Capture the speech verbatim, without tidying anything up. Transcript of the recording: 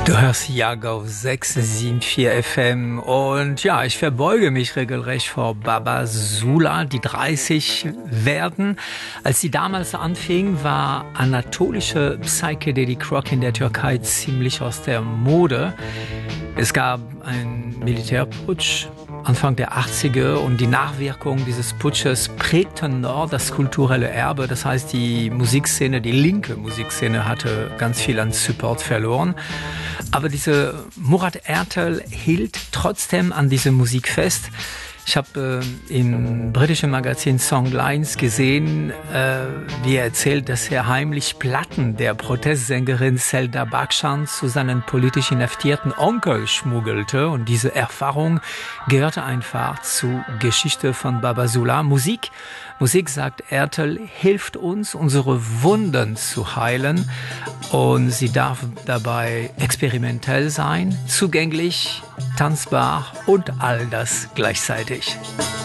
Du hörst Jago sechs sieben vier F M und ja, ich verbeuge mich regelrecht vor Babasula, die dreißig werden. Als sie damals anfing, war anatolische Psychedelic Rock in der Türkei ziemlich aus der Mode. Es gab einen Militärputsch Anfang der achtziger und die Nachwirkungen dieses Putsches prägten noch das kulturelle Erbe. Das heißt, die Musikszene, die linke Musikszene hatte ganz viel an Support verloren. Aber diese Murat Ertel hielt trotzdem an diese Musik fest. Ich habe äh, im britischen Magazin Songlines gesehen, äh, wie er erzählt, dass er heimlich Platten der Protestsängerin Selda Bakşan zu seinen politisch inhaftierten Onkel schmuggelte. Und diese Erfahrung gehörte einfach zur Geschichte von Babasula. Musik, Musik, sagt Ertel, hilft uns, unsere Wunden zu heilen. Und sie darf dabei experimentell sein, zugänglich, tanzbar und all das gleichzeitig.